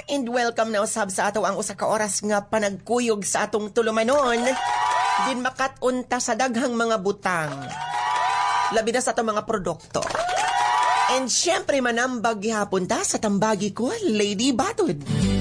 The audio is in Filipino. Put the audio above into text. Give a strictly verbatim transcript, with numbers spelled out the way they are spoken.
and welcome na usab sa ato ang usa ka oras nga panagkuyog sa atong tulumanon. Din makatunta sa daghang mga butang. Labi na sa atong mga produkto. And syempre manambag gihapon ta sa tambagi ko, Lady Batod.